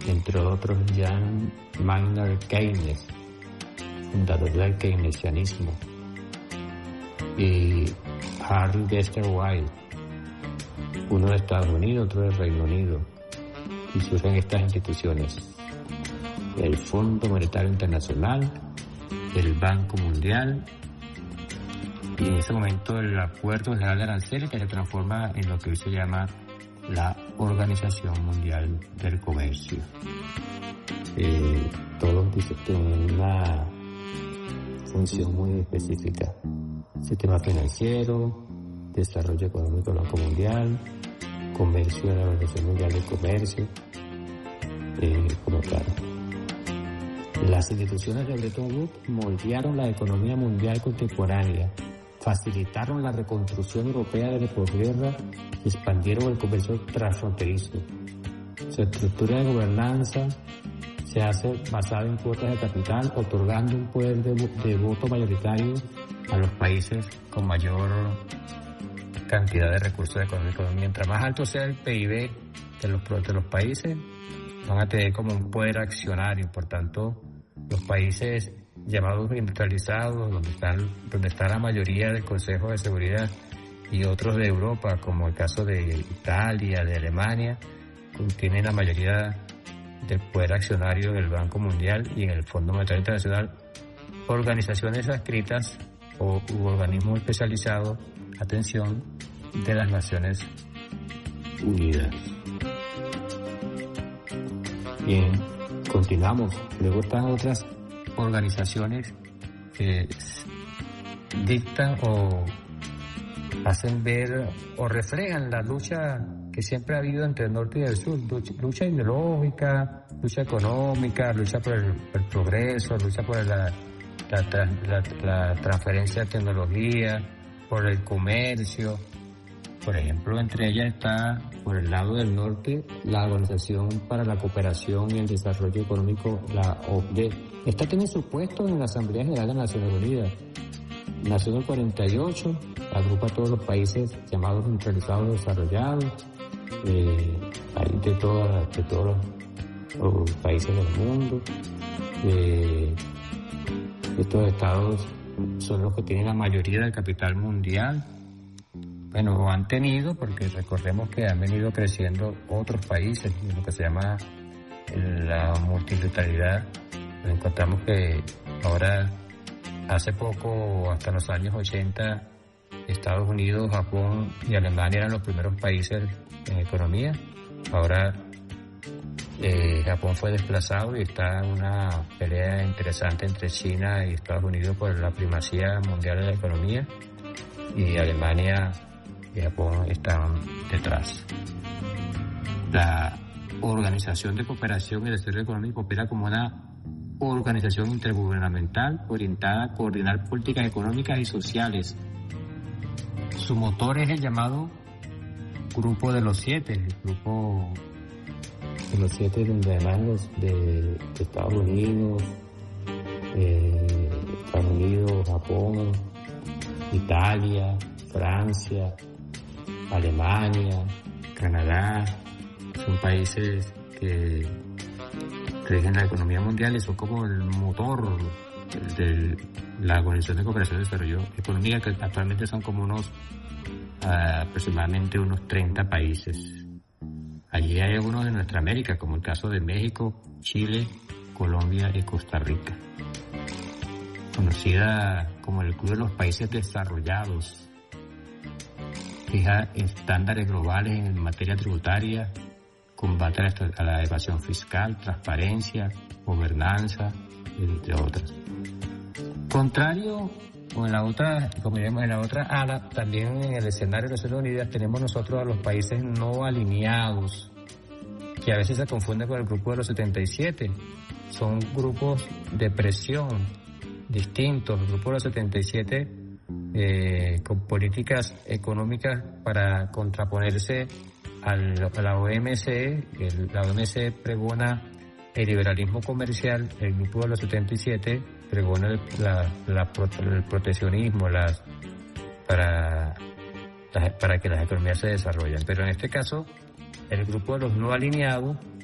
entre otros John Maynard Keynes, fundador del keynesianismo, y Harry Dester White, uno de Estados Unidos, otro del Reino Unido, y surgen estas instituciones: el Fondo Monetario Internacional, el Banco Mundial, y en ese momento el Acuerdo General de Aranceles, que se transforma en lo que hoy se llama la Organización Mundial del Comercio. Todos tienen una función muy específica: sistema financiero, desarrollo económico del Banco Mundial, comercio de la Organización Mundial del Comercio, como tal. Las instituciones de Bretton Woods moldearon la economía mundial contemporánea, facilitaron la reconstrucción europea de la posguerra y expandieron el comercio transfronterizo. Su estructura de gobernanza se hace basada en cuotas de capital, otorgando un poder de voto mayoritario a los países con mayor cantidad de recursos económicos. Mientras más alto sea el PIB de los países, van a tener como un poder accionario. Por tanto, los países llamados industrializados, donde está la mayoría del Consejo de Seguridad, y otros de Europa, como el caso de Italia, de Alemania, tienen la mayoría del poder accionario del Banco Mundial y en el Fondo Monetario Internacional, organizaciones adscritas u organismos especializados, atención, de las Naciones Unidas. Bien, continuamos. Luego están otras organizaciones que dictan o hacen ver o reflejan la lucha que siempre ha habido entre el norte y el sur: lucha ideológica, lucha económica, lucha por el progreso, lucha por la transferencia de tecnología, por el comercio. Por ejemplo, entre ellas está, por el lado del norte, la Organización para la Cooperación y el Desarrollo Económico, la OCDE. Esta tiene su puesto en la Asamblea General de las Naciones Unidas. Nació en el 48, agrupa a todos los países llamados industrializados desarrollados, hay de todos los países del mundo. Estos estados son los que tienen la mayoría del capital mundial. Bueno, han tenido, porque recordemos que han venido creciendo otros países, lo que se llama la multilateralidad. Encontramos que ahora, hace poco, hasta los años 80, Estados Unidos, Japón y Alemania eran los primeros países en economía. Ahora Japón fue desplazado y está una pelea interesante entre China y Estados Unidos por la primacía mundial de la economía, y Alemania y Japón están detrás. La Organización de Cooperación y Desarrollo Económico opera como una organización intergubernamental orientada a coordinar políticas económicas y sociales. Su motor es el llamado Grupo de los Siete, el Grupo de los Siete, donde además los de Estados Unidos, Japón, Italia, Francia, Alemania, Canadá, son países que rigen la economía mundial y son como el motor de la Organización de Cooperación y Desarrollo Económico, que actualmente son como aproximadamente unos 30 países. Allí hay algunos de nuestra América, como el caso de México, Chile, Colombia y Costa Rica. Conocida como el Club de los Países Desarrollados, fija estándares globales en materia tributaria, combate a la evasión fiscal, transparencia, gobernanza, entre otras. Contrario, o en la otra, como diremos, en la otra ala, también en el escenario de Naciones Unidas tenemos nosotros a los países no alineados, que a veces se confunden con el grupo de los 77. Son grupos de presión distintos. El grupo de los 77 con políticas económicas para contraponerse a la OMC. La OMC pregona el liberalismo comercial, el grupo de los 77 pregona el proteccionismo para que las economías se desarrollen. Pero en este caso, el grupo de los no alineados